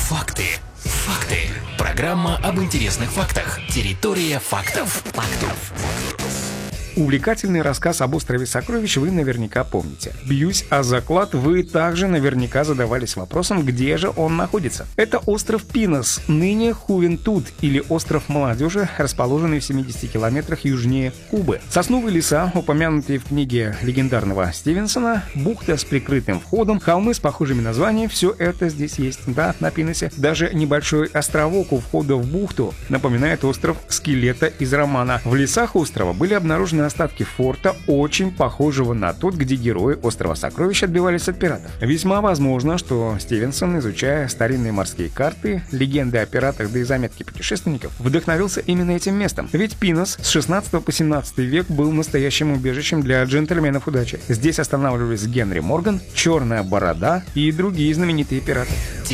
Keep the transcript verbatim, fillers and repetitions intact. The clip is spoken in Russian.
Факты. Факты. Программа об интересных фактах. Территория фактов. Фактов. Увлекательный рассказ об острове Сокровищ вы наверняка помните. Бьюсь о заклад, вы также наверняка задавались вопросом, где же он находится. Это остров Пинос, ныне Хувентуд, или остров Молодежи, расположенный в семидесяти километрах южнее Кубы. Сосновые леса, упомянутые в книге легендарного Стивенсона, бухта с прикрытым входом, холмы с похожими названиями, все это здесь есть, да, на Пиносе. Даже небольшой островок у входа в бухту напоминает остров Скелета из романа. В лесах острова были обнаружены остатки форта, очень похожего на тот, где герои острова Сокровищ отбивались от пиратов. Весьма возможно, что Стивенсон, изучая старинные морские карты, легенды о пиратах, да и заметки путешественников, вдохновился именно этим местом. Ведь Пинос с шестнадцатого по семнадцатый век был настоящим убежищем для джентльменов удачи. Здесь останавливались Генри Морган, Черная Борода и другие знаменитые пираты.